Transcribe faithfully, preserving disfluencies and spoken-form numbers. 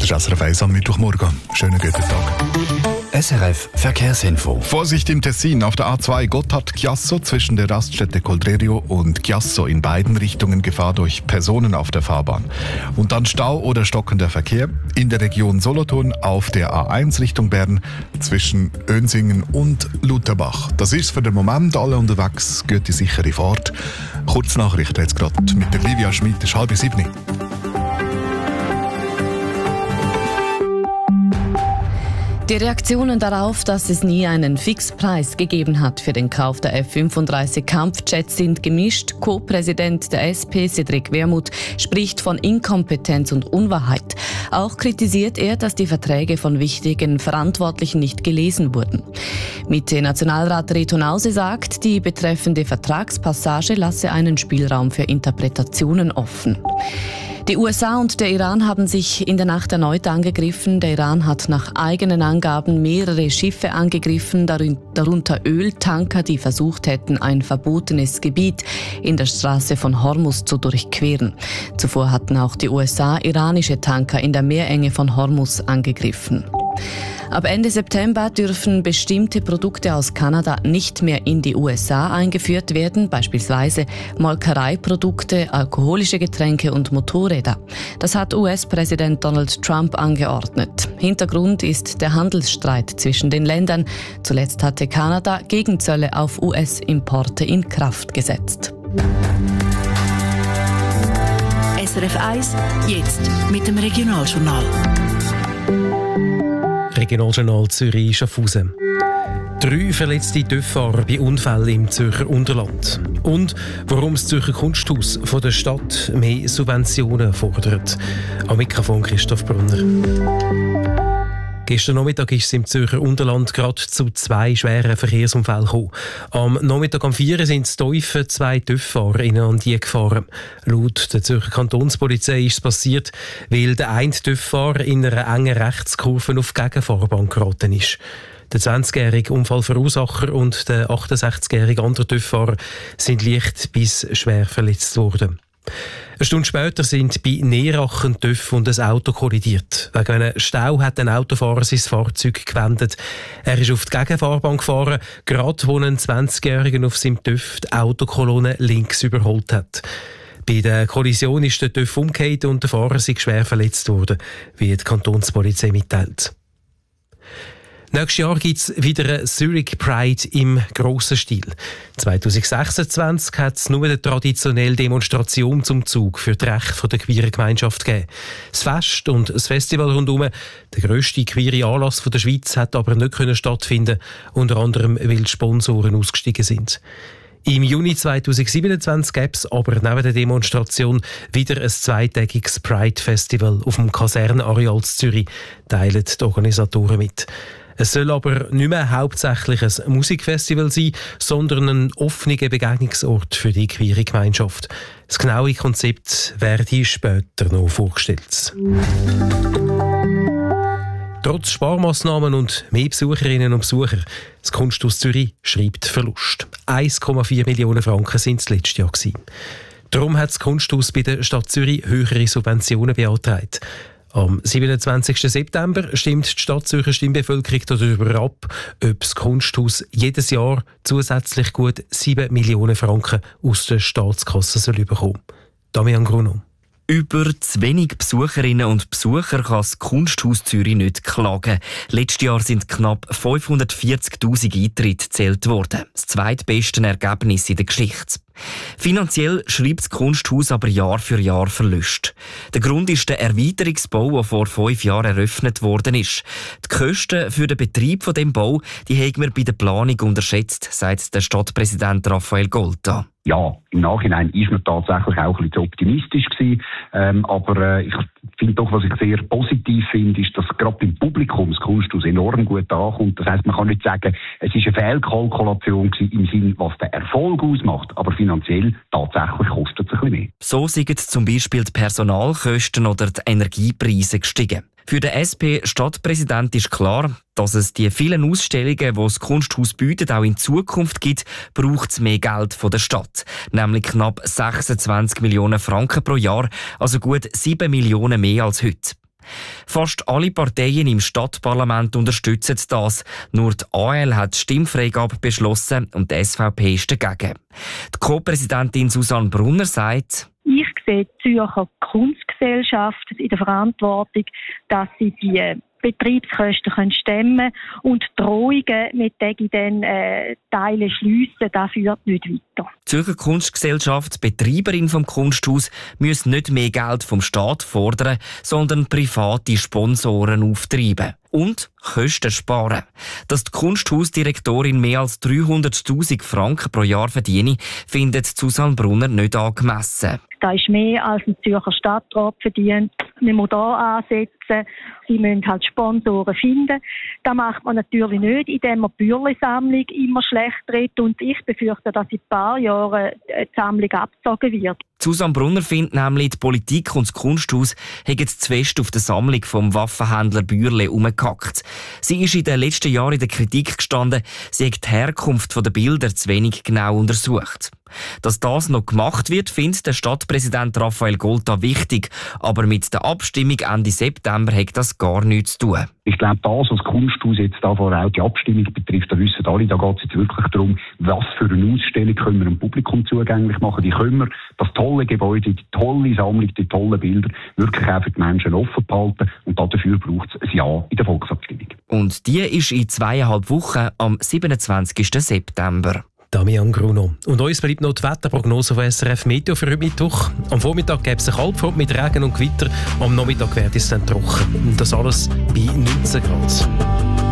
Das ist S R F eins am Mittwochmorgen. Schönen guten Tag. S R F Verkehrsinfo. Vorsicht im Tessin auf der A zwei Gotthard-Chiasso zwischen der Raststätte Coldrerio und Chiasso in beiden Richtungen Gefahr durch Personen auf der Fahrbahn. Und dann Stau oder stockender Verkehr in der Region Solothurn auf der A eins Richtung Bern zwischen Önsingen und Lutherbach. Das ist für den Moment alle unterwegs. Gute sichere Fahrt. Kurznachrichten jetzt gerade mit der Livia Schmid, es ist halb sieben. Die Reaktionen darauf, dass es nie einen Fixpreis gegeben hat für den Kauf der F fünfunddreißig Kampfjets, sind gemischt. Co-Präsident der S P, Cedric Wermuth, spricht von Inkompetenz und Unwahrheit. Auch kritisiert er, dass die Verträge von wichtigen Verantwortlichen nicht gelesen wurden. Mitte-Nationalrat Reto Nause sagt, die betreffende Vertragspassage lasse einen Spielraum für Interpretationen offen. Die U S A und der Iran haben sich in der Nacht erneut angegriffen. Der Iran hat nach eigenen Angaben mehrere Schiffe angegriffen, darunter Öltanker, die versucht hätten, ein verbotenes Gebiet in der Straße von Hormuz zu durchqueren. Zuvor hatten auch die U S A iranische Tanker in der Meerenge von Hormuz angegriffen. Ab Ende September dürfen bestimmte Produkte aus Kanada nicht mehr in die U S A eingeführt werden, beispielsweise Molkereiprodukte, alkoholische Getränke und Motorräder. Das hat U S-Präsident Donald Trump angeordnet. Hintergrund ist der Handelsstreit zwischen den Ländern. Zuletzt hatte Kanada Gegenzölle auf U S-Importe in Kraft gesetzt. S R F eins, jetzt mit dem Regionaljournal. Regionaljournal Zürich-Schaffhausen. Drei verletzte TÜV-Fahrer bei Unfällen im Zürcher Unterland. Und warum das Zürcher Kunsthaus von der Stadt mehr Subventionen fordert. Am Mikrofon Christoph Brunner. Gestern Nachmittag ist es im Zürcher Unterland gerade zu zwei schweren Verkehrsunfällen gekommen. Am Nachmittag um vier sind in Teufen zwei TÜV-Fahrer ineinander gefahren. Laut der Zürcher Kantonspolizei ist es passiert, weil der eine TÜV-Fahrer in einer engen Rechtskurve auf die Gegenfahrbahn geraten ist. Der zwanzigjährige Unfallverursacher und der achtundsechzigjährige andere TÜV-Fahrer sind leicht bis schwer verletzt worden. Eine Stunde später sind bei Neerachen TÜV und ein Auto kollidiert. Wegen einem Stau hat ein Autofahrer sein Fahrzeug gewendet. Er ist auf die Gegenfahrbahn gefahren, gerade wo ein zwanzigjähriger auf seinem TÜV die Autokolonne links überholt hat. Bei der Kollision ist der TÜV umgekehrt und der Fahrer ist schwer verletzt worden, wie die Kantonspolizei mitteilt. Nächstes Jahr gibt es wieder eine Zurich Pride im grossen Stil. zwanzig sechsundzwanzig hat es nur eine traditionelle Demonstration zum Zug für die Rechte der queeren Gemeinschaft gegeben. Das Fest und das Festival rundherum, der grösste queere Anlass der Schweiz, hat aber nicht stattfinden, unter anderem weil die Sponsoren ausgestiegen sind. Im Juni zwanzig siebenundzwanzig gäbe es aber neben der Demonstration wieder ein zweitägiges Pride-Festival auf dem Kasernenareal in Zürich, teilen die Organisatoren mit. Es soll aber nicht mehr hauptsächlich ein Musikfestival sein, sondern ein offener Begegnungsort für die queere Gemeinschaft. Das genaue Konzept werde später noch vorgestellt. Trotz Sparmaßnahmen und mehr Besucherinnen und Besucher, das Kunsthaus Zürich schreibt Verlust. eins Komma vier Millionen Franken sind es letztes Jahr gewesen. Darum hat das Kunsthaus bei der Stadt Zürich höhere Subventionen beantragt. Am siebenundzwanzigsten September stimmt die Stadt Zürcher Stimmbevölkerung darüber ab, ob das Kunsthaus jedes Jahr zusätzlich gut sieben Millionen Franken aus der Staatskasse soll bekommen. Damian Gruno. Über zu wenig Besucherinnen und Besucher kann das Kunsthaus Zürich nicht klagen. Letztes Jahr sind knapp fünfhundertvierzigtausend Eintritte gezählt worden. Das zweitbeste Ergebnis in der Geschichte. Finanziell schreibt das Kunsthaus aber Jahr für Jahr Verluste. Der Grund ist der Erweiterungsbau, der vor fünf Jahren eröffnet worden ist. Die Kosten für den Betrieb von dem Bau, die haben wir bei der Planung unterschätzt, sagt der Stadtpräsident Raphael Golta. Ja, im Nachhinein ist man tatsächlich auch ein bisschen optimistisch gewesen. Ähm, aber äh, ich finde doch, was ich sehr positiv finde, ist, dass gerade beim Publikum das Kunsthaus enorm gut ankommt. Das heisst, man kann nicht sagen, es ist eine Fehlkalkulation gewesen im Sinne, was den Erfolg ausmacht. Aber finanziell tatsächlich kostet es ein bisschen mehr. So sind zum Beispiel die Personalkosten oder die Energiepreise gestiegen. Für den S P-Stadtpräsident ist klar, dass es die vielen Ausstellungen, die das Kunsthaus bietet, auch in Zukunft gibt, braucht es mehr Geld von der Stadt. Nämlich knapp sechsundzwanzig Millionen Franken pro Jahr, also gut sieben Millionen mehr als heute. Fast alle Parteien im Stadtparlament unterstützen das. Nur die A L hat die Stimmfreigabe beschlossen und die S V P ist dagegen. Die Co-Präsidentin Susanne Brunner sagt: Ich sehe die Zürcher Kunstgesellschaft in der Verantwortung, dass sie die Betriebskosten können stemmen und Drohungen mit denen dann äh, Teile schliessen, das führt nicht weiter. Die Zürcher Kunstgesellschaft, die Betreiberin vom Kunsthaus, muss nicht mehr Geld vom Staat fordern, sondern private Sponsoren auftreiben. Und Kosten sparen. Dass die Kunsthausdirektorin mehr als dreihunderttausend Franken pro Jahr verdiene, findet Susanne Brunner nicht angemessen. Das ist mehr, als ein Zürcher Stadtrat verdient. Man muss hier ansetzen. Sie müssen halt Sponsoren finden. Das macht man natürlich nicht, indem man die Bürgersammlung immer schlecht redet. Und ich befürchte, dass in ein paar Jahren die Sammlung abgezogen wird. Susanne Brunner findet nämlich, die Politik und das Kunsthaus haben zu fest auf der Sammlung vom Waffenhändler Bürle herumgehackt. Sie ist in den letzten Jahren in der Kritik gestanden, sie hat die Herkunft der Bilder zu wenig genau untersucht. Dass das noch gemacht wird, findet der Stadtpräsident Raphael Golta wichtig. Aber mit der Abstimmung Ende September hat das gar nichts zu tun. Ich glaube, das, was das Kunsthaus jetzt da vor auch die Abstimmung betrifft, da wissen alle, da geht es jetzt wirklich darum, was für eine Ausstellung können wir dem Publikum zugänglich machen. Die können wir das tolle Gebäude, die tolle Sammlung, die tollen Bilder wirklich auch für die Menschen offen behalten. Und dafür braucht es ein Ja in der Volksabstimmung. Und die ist in zweieinhalb Wochen am siebenundzwanzigsten September. Damian Gruno. Und uns bleibt noch die Wetterprognose von S R F Meteo für heute Mittwoch. Am Vormittag gäbe es eine Halbfront mit Regen und Gewitter. Am Nachmittag wird es dann trocken. Und das alles bei neunzehn Grad.